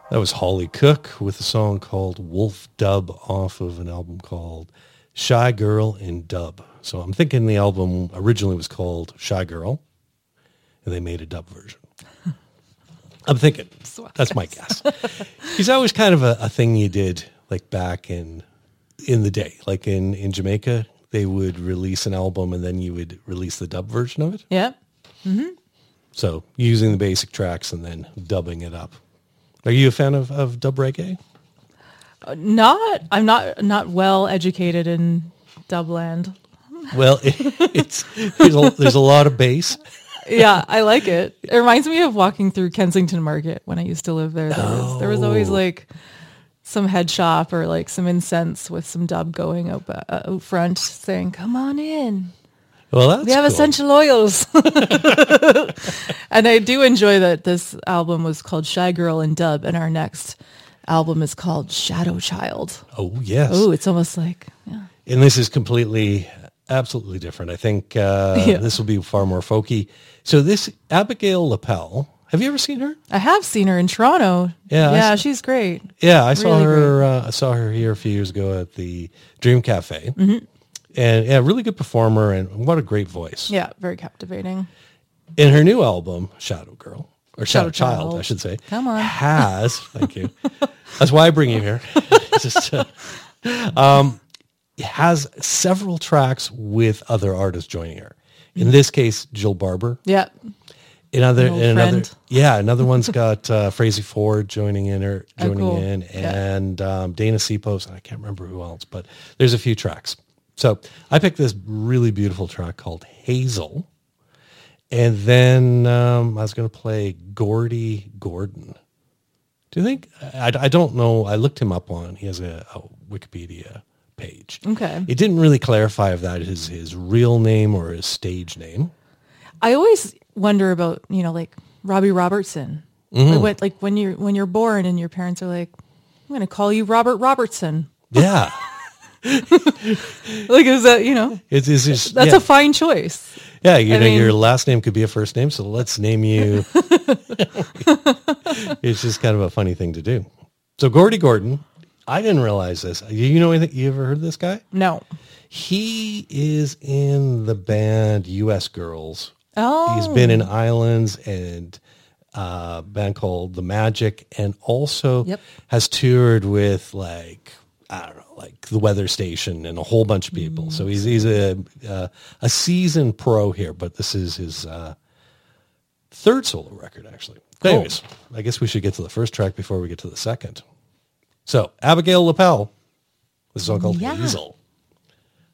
That was Holly Cook with a song called Wolf Dub off of an album called Shy Girl in Dub. So I'm thinking the album originally was called Shy Girl, and they made a dub version. I'm thinking. That's my guess. Because that was kind of a thing you did like back in the day. Like in Jamaica, they would release an album and then you would release the dub version of it. Yeah. So using the basic tracks and then dubbing it up. Are you a fan of dub reggae? I'm not well educated in Dubland. Well, there's a lot of bass. Yeah, I like it. It reminds me of walking through Kensington Market when I used to live there. There was always like some head shop or like some incense with some dub going out front saying, "Come on in. Well, that's we have cool. essential oils." And I do enjoy that this album was called Shy Girl in Dub, and our next album is called Shadow Child. Oh, yes. Oh, it's almost like, yeah. And this is absolutely different. I think this will be far more folky. So this Abigail Lapel, have you ever seen her? I have seen her in Toronto. Yeah, she's great. Yeah, I saw Really her. I saw her here a few years ago at the Dream Cafe. Mm-hmm. And yeah, really good performer, and what a great voice. Yeah, very captivating. In her new album, Shadow Girl, or Shadow Child, I should say. Come on. Thank you. That's why I bring you here. It has several tracks with other artists joining her. In this case, Jill Barber. Yeah. Another one's got Frazee Ford joining in, and Dana Sipos, and I can't remember who else, but there's a few tracks. So I picked this really beautiful track called Hazel, and then I was going to play Gordy Gordon. Do you think? I don't know. I looked him up he has a Wikipedia page. Okay. It didn't really clarify if that is his real name or his stage name. I always wonder about, like Robbie Robertson. Mm-hmm. Like when you're born and your parents are like, "I'm going to call you Robert Robertson." Yeah. Like, is that, It's just, that's a fine choice. Yeah, your last name could be a first name, so let's name you. It's just kind of a funny thing to do. So Gordy Gordon, I didn't realize this. You know anything? You ever heard of this guy? No. He is in the band U.S. Girls. Oh. He's been in Islands and a band called The Magic, and also has toured with like the Weather Station and a whole bunch of people. So he's a seasoned pro here, but this is his third solo record, actually. Cool. Anyways, I guess we should get to the first track before we get to the second. So Abigail Lapel, this is a song called Hazel.